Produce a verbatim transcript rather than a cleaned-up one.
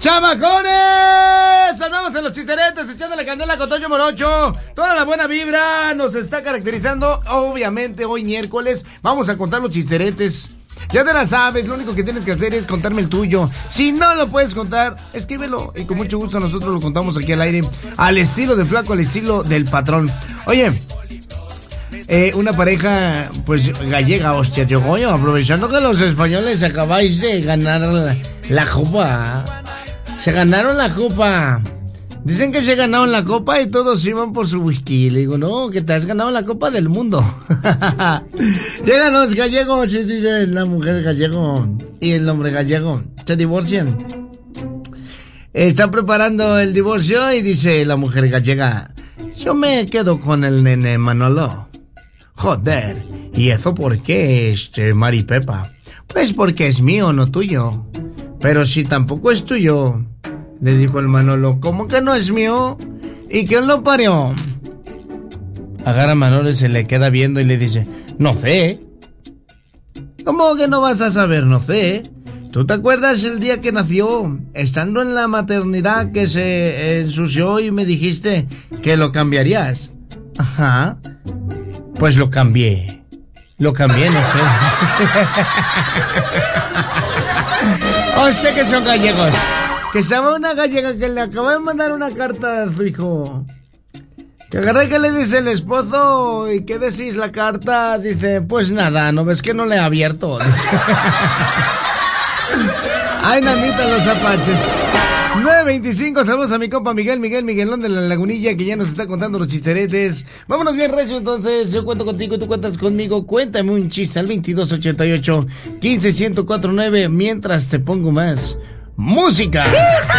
¡Chamacones! Andamos en los chisteretes, echando la candela con Toño Morocho. Toda la buena vibra nos está caracterizando. Obviamente, hoy miércoles vamos a contar los chisteretes. Ya te la sabes, lo único que tienes que hacer es contarme el tuyo. Si no lo puedes contar, escríbelo y con mucho gusto nosotros lo contamos aquí al aire. Al estilo de Flaco, al estilo del patrón. Oye, eh, una pareja, pues, gallega, hostia, yo, coño, aprovechando que los españoles acabáis de ganar la, la copa. Se ganaron la copa. Dicen que se ganaron la copa y todos iban por su whisky. Le digo, no, que te has ganado la copa del mundo. Llegan los gallegos y dice la mujer gallego y el hombre gallego. Se divorcian. Está preparando el divorcio y dice la mujer gallega, yo me quedo con el nene Manolo. Joder, ¿y eso por qué, este, Mari Pepa? Pues porque es mío, no tuyo. Pero si tampoco es tuyo, le dijo el Manolo, ¿cómo que no es mío? ¿Y quién lo parió? Agarra a Manolo y se le queda viendo y le dice, no sé. ¿Cómo que no vas a saber? No sé. ¿Tú te acuerdas el día que nació? Estando en la maternidad que se ensució y me dijiste que lo cambiarías. Ajá. Pues lo cambié. Lo cambié, no sé. O sea que son gallegos. Que estaba una gallega que le acaba de mandar una carta a su hijo. Que agarra y que le dice el esposo. ¿Y qué decís la carta? Dice, pues nada, ¿no ves que no le he abierto? Ay, nanita, los apaches. nueve veinticinco, saludos a mi compa Miguel, Miguel, Miguelón de la Lagunilla, que ya nos está contando los chisteretes. Vámonos bien, recio, entonces, yo cuento contigo, tú cuentas conmigo. Cuéntame un chiste al veintidós ochenta y ocho, quince ciento cuatro nueve, mientras te pongo más música. ¡Chiste!